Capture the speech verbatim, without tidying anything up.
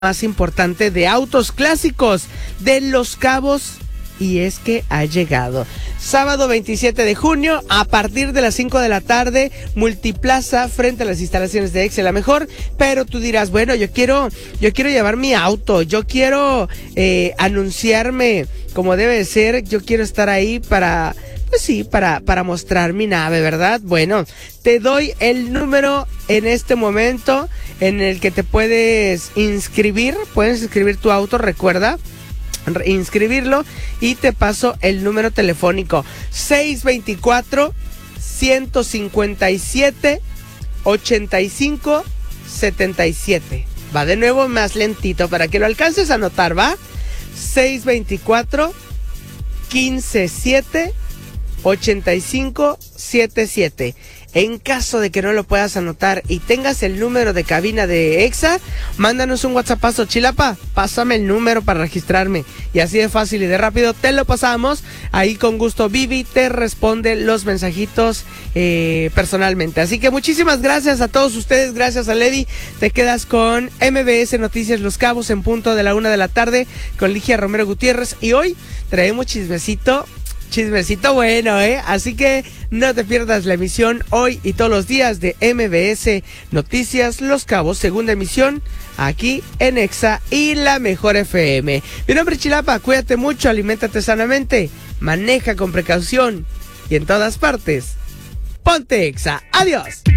más importante de autos clásicos de Los Cabos, y es que ha llegado. Sábado veintisiete de junio, a partir de las cinco de la tarde, Multiplaza, frente a las instalaciones de Excel, la mejor. Pero tú dirás, bueno, yo quiero, yo quiero llevar mi auto, yo quiero eh, anunciarme como debe de ser, yo quiero estar ahí para, pues sí, para, para mostrar mi nave, ¿verdad? Bueno, te doy el número en este momento en el que te puedes inscribir, puedes inscribir tu auto, recuerda, inscribirlo, y te paso el número telefónico seis dos cuatro, uno cinco siete, ocho cinco siete siete. Va de nuevo más lentito para que lo alcances a anotar, ¿va? seis dos cuatro, uno cinco siete, ocho cinco siete siete. En caso de que no lo puedas anotar y tengas el número de cabina de Exa, mándanos un WhatsAppazo. Chilapa, pásame el número para registrarme. Y así de fácil y de rápido te lo pasamos. Ahí con gusto Vivi te responde los mensajitos eh, personalmente. Así que muchísimas gracias a todos ustedes. Gracias a Levi. Te quedas con M B S Noticias Los Cabos en punto de la una de la tarde con Ligia Romero Gutiérrez. Y hoy traemos chismecito. Chismecito bueno, ¿eh? Así que no te pierdas la emisión hoy y todos los días de M B S Noticias Los Cabos, segunda emisión, aquí en Exa y la Mejor F M. Mi nombre es Chilapa, cuídate mucho, aliméntate sanamente, maneja con precaución y en todas partes, ponte Exa. ¡Adiós!